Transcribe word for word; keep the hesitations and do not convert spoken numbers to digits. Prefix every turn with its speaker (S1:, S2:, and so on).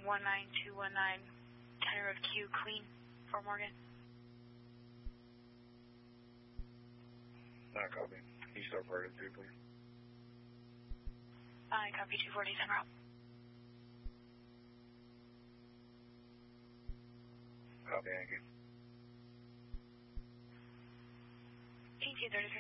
S1: one nine two one nine, Center of Q, clean, Fort Morgan.
S2: Not copy. Can you start part of three, please?
S1: I copy two forty, center out.
S2: Copy, thank you.
S1: eighteen thirty-three.